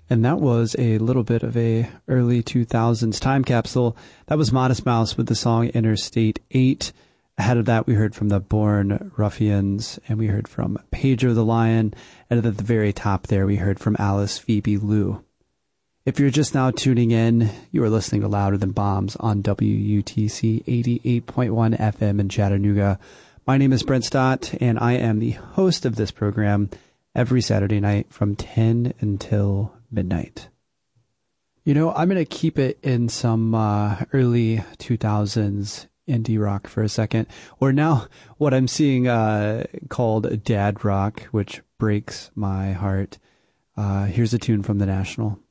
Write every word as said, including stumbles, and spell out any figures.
And that was a little bit of a early two thousands time capsule. That was Modest Mouse with the song Interstate eight. Ahead of that, we heard from the Born Ruffians, and we heard from Pedro the Lion. And at the very top there, we heard from Alice Phoebe Lou. If you're just now tuning in, you are listening to Louder Than Bombs on W U T C eighty-eight point one F M in Chattanooga. My name is Brent Stott, and I am the host of this program every Saturday night from ten until midnight. You know, I'm going to keep it in some uh, early two thousands indie rock for a second, or now what I'm seeing uh, called dad rock, which breaks my heart. Uh, here's a tune from The National.